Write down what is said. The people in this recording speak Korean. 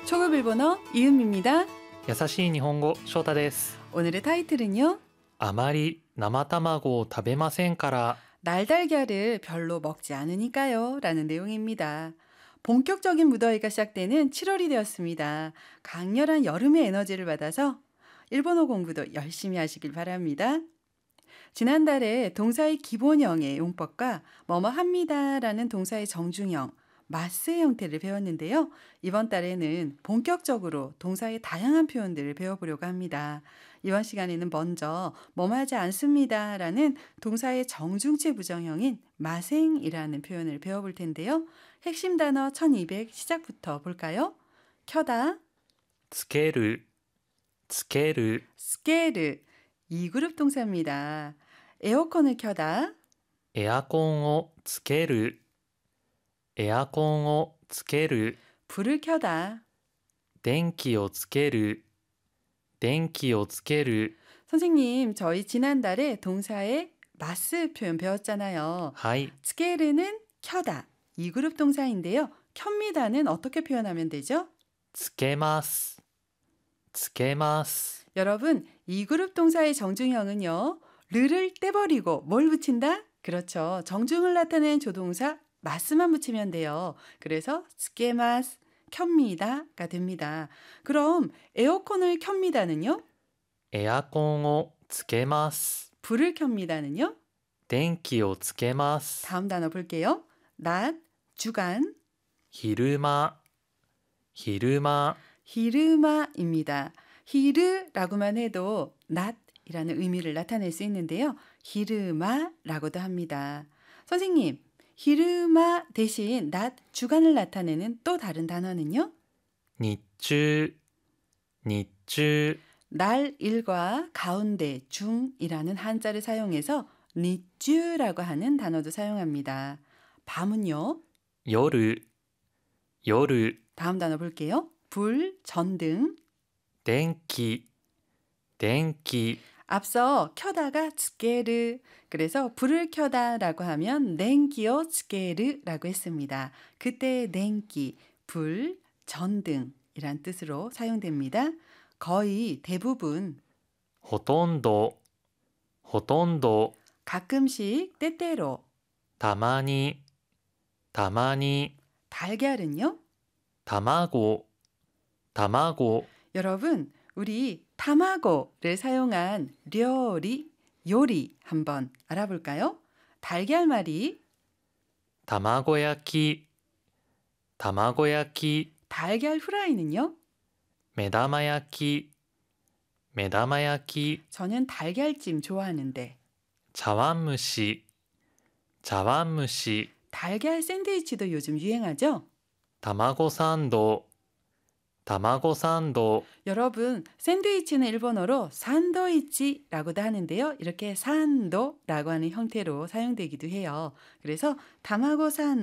초급 일본어 이은미입니다. 優しい日本語翔太です。 오늘의 타이틀은요. あまり生卵を食べませんから。 날달걀을 별로 먹지 않으니까요 라는 내용입니다. 본격적인 무더위가 시작되는 7월이 되었습니다. 강렬한 여름의 에너지를 받아서 일본어 공부도 열심히 하시길 바랍니다. 지난달에 동사의 기본형의 용법과 뭐뭐 합니다라는 동사의 정중형, 마스의 형태를 배웠는데요. 이번 달에는 본격적으로 동사의 다양한 표현들을 배워보려고 합니다. 이번 시간에는 먼저 뭐뭐 하지 않습니다라는 동사의 정중체 부정형인 마생이라는 표현을 배워볼 텐데요. 핵심 단어 1200 시작부터 볼까요? 켜다, つける、つける。 스케르, 2그룹 동사입니다. 에어컨을 켜다, エアコンをつける、エアコンをつける。 불을 켜다. 電気をつける、電気をつける。 선생님, 저희 지난달에 동사의 마스 표현 배웠잖아요. はい、 스케르는 켜다, 2그룹 동사인데요. 켭니다는 어떻게 표현하면 되죠? つけます、つけます。 여러분, 2그룹 동사의 정중형은요. 르를 떼버리고 뭘 붙인다? 그렇죠. 정중을 나타내는 조동사 마스만 붙이면 돼요. 그래서 스케마스, 켭니다가 됩니다. 그럼 에어컨을 켭니다는요? エアコンをつけます。 불을 켭니다는요? 電気をつけます。 다음 단어 볼게요. 낮, 주간, 昼間、昼間。 히르마입니다. 히르라고만 해도 낮이라는 의미를 나타낼 수 있는데요. 히르마라고도 합니다. 선생님, 히르마 대신 낮, 주간을 나타내는 또 다른 단어는요? 日中、日中。 날, 일과 가운데, 중이라는 한자를 사용해서 니쭈라고 하는 단어도 사용합니다. 밤은요? 夜、夜。 다음 단어 볼게요. 불, 전등. 電気、電気。 앞서 켜다가 츠케르, 그래서 불을 켜다라고 하면 렌기오 츠케르라고 했습니다. 그때 렌기, 불, 전등이란 뜻으로 사용됩니다. 거의 대부분, ほとんど、ほとんど。 가끔씩, 때때로. たまに、たまに。 달걀은요? 卵、卵。 여러분, 우리 타마고를 사용한 요리 한번 알아볼까요? 달걀말이, 卵焼き、卵焼き。 달걀 후라이는요? 目玉焼き、目玉焼き。 저는 달걀찜 좋아하는데. 茶碗蒸し、茶碗蒸し。 달걀 샌드위치도 요즘 유행하죠? 卵サンド、卵サンド。 여러분, 샌드위치는 일본어로 산도이치라고도 하는데요. 이렇게 산도라고 하는 형태로 사용되기도 해요. 그래서 타마고 산